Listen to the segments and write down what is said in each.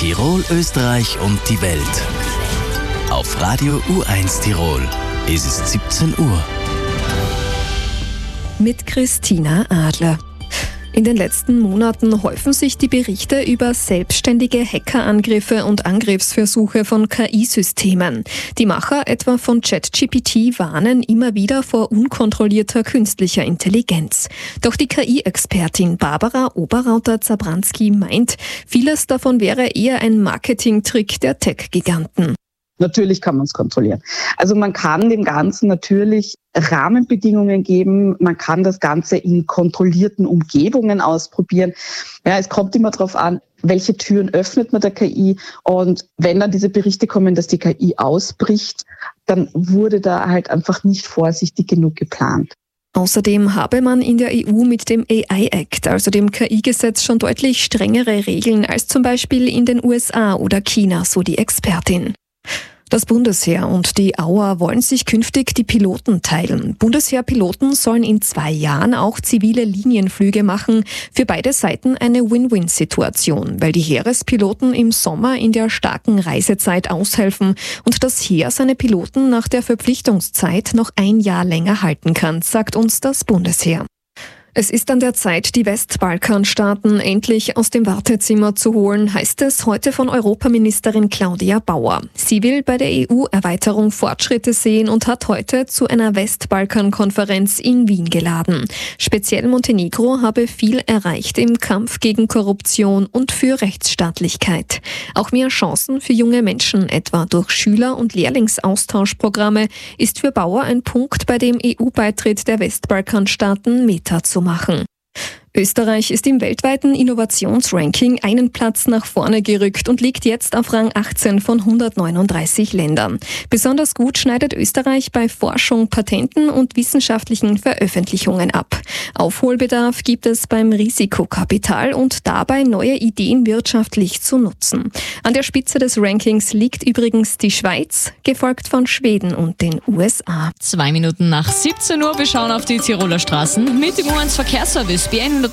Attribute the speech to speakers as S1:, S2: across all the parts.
S1: Tirol, Österreich und die Welt. Auf Radio U1 Tirol ist es 17 Uhr.
S2: Mit Christina Adler. In den letzten Monaten häufen sich die Berichte über selbstständige Hackerangriffe und Angriffsversuche von KI-Systemen. Die Macher etwa von ChatGPT warnen immer wieder vor unkontrollierter künstlicher Intelligenz. Doch die KI-Expertin Barbara Oberrauter-Zabranski meint, vieles davon wäre eher ein Marketingtrick der Tech-Giganten.
S3: Natürlich kann man es kontrollieren. Also man kann dem Ganzen natürlich Rahmenbedingungen geben. Man kann das Ganze in kontrollierten Umgebungen ausprobieren. Ja, es kommt immer darauf an, welche Türen öffnet man der KI. Und wenn dann diese Berichte kommen, dass die KI ausbricht, dann wurde da halt einfach nicht vorsichtig genug geplant.
S2: Außerdem habe man in der EU mit dem AI Act, also dem KI-Gesetz, schon deutlich strengere Regeln als zum Beispiel in den USA oder China, so die Expertin. Das Bundesheer und die AUA wollen sich künftig die Piloten teilen. Bundesheerpiloten sollen in 2 Jahren auch zivile Linienflüge machen. Für beide Seiten eine Win-Win-Situation, weil die Heerespiloten im Sommer in der starken Reisezeit aushelfen und das Heer seine Piloten nach der Verpflichtungszeit noch 1 Jahr länger halten kann, sagt uns das Bundesheer. Es ist an der Zeit, die Westbalkanstaaten endlich aus dem Wartezimmer zu holen, heißt es heute von Europaministerin Claudia Bauer. Sie will bei der EU-Erweiterung Fortschritte sehen und hat heute zu einer Westbalkan-Konferenz in Wien geladen. Speziell Montenegro habe viel erreicht im Kampf gegen Korruption und für Rechtsstaatlichkeit. Auch mehr Chancen für junge Menschen, etwa durch Schüler- und Lehrlingsaustauschprogramme, ist für Bauer ein Punkt, bei dem EU-Beitritt der Westbalkanstaaten Meta zu machen. Österreich ist im weltweiten Innovationsranking einen Platz nach vorne gerückt und liegt jetzt auf Rang 18 von 139 Ländern. Besonders gut schneidet Österreich bei Forschung, Patenten und wissenschaftlichen Veröffentlichungen ab. Aufholbedarf gibt es beim Risikokapital und dabei neue Ideen wirtschaftlich zu nutzen. An der Spitze des Rankings liegt übrigens die Schweiz, gefolgt von Schweden und den USA.
S4: 2 Minuten nach 17 Uhr, wir schauen auf die Tiroler Straßen mit dem U1 Verkehrsservice.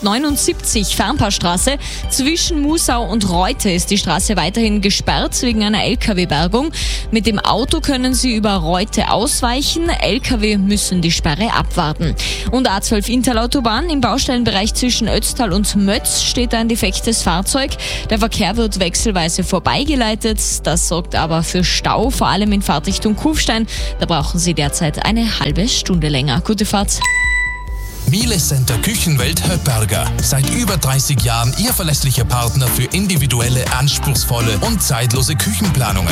S4: B179 Fernpaarstraße. Zwischen Musau und Reute ist die Straße weiterhin gesperrt wegen einer LKW-Bergung. Mit dem Auto können Sie über Reute ausweichen. LKW müssen die Sperre abwarten. Und A12 Interlautobahn im Baustellenbereich zwischen Ötztal und Mötz steht ein defektes Fahrzeug. Der Verkehr wird wechselweise vorbeigeleitet. Das sorgt aber für Stau, vor allem in Fahrtrichtung Kufstein. Da brauchen Sie derzeit eine halbe Stunde länger. Gute Fahrt.
S5: Miele Center Küchenwelt Höpperger. Seit über 30 Jahren Ihr verlässlicher Partner für individuelle, anspruchsvolle und zeitlose Küchenplanungen.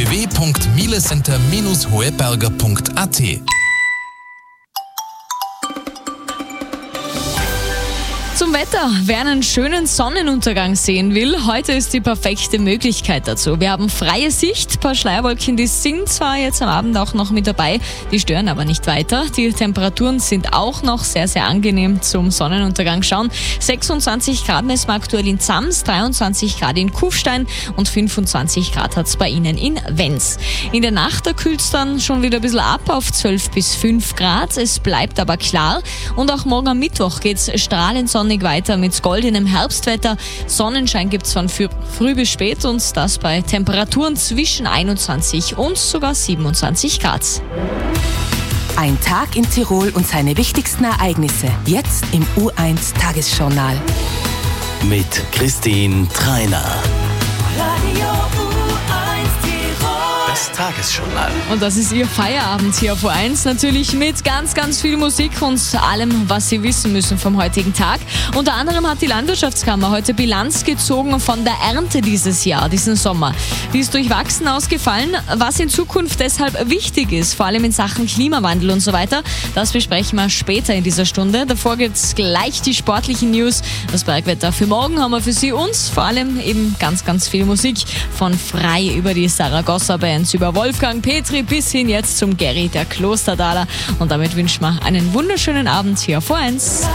S5: www.mielecenter-hoeberger.at.
S4: Zum Wetter. Wer einen schönen Sonnenuntergang sehen will, heute ist die perfekte Möglichkeit dazu. Wir haben freie Sicht, ein paar Schleierwolken, die sind zwar jetzt am Abend auch noch mit dabei, die stören aber nicht weiter. Die Temperaturen sind auch noch sehr, sehr angenehm zum Sonnenuntergang schauen. 26 Grad messen wir aktuell in Zams, 23 Grad in Kufstein und 25 Grad hat es bei Ihnen in Wenz. In der Nacht, da kühlt es dann schon wieder ein bisschen ab auf 12 bis 5 Grad. Es bleibt aber klar und auch morgen am Mittwoch geht es strahlend sonnig weiter mit goldenem Herbstwetter. Sonnenschein gibt es von früh bis spät und das bei Temperaturen zwischen 21 und sogar 27 Grad.
S6: Ein Tag in Tirol und seine wichtigsten Ereignisse. Jetzt im U1 Tagesjournal.
S1: Mit Christine Treiner.
S7: Radio U1 Tirol.
S1: Das Tagesjournal.
S4: Und das ist Ihr Feierabend hier auf U1. Natürlich mit ganz, ganz viel Musik und allem, was Sie wissen müssen vom heutigen Tag. Unter anderem hat die Landwirtschaftskammer heute Bilanz gezogen von der Ernte dieses Jahr, diesen Sommer. Die ist durchwachsen ausgefallen, was in Zukunft deshalb wichtig ist, vor allem in Sachen Klimawandel und so weiter. Das besprechen wir später in dieser Stunde. Davor gibt es gleich die sportlichen News. Das Bergwetter für morgen haben wir für Sie und vor allem eben ganz, ganz viel Musik. Von Frei über die Saragossa-Bands, über Wolfgang Petri bis hin jetzt zum Gary, der Klosterdaler. Und damit wünschen wir einen wunderschönen Abend hier auf U1.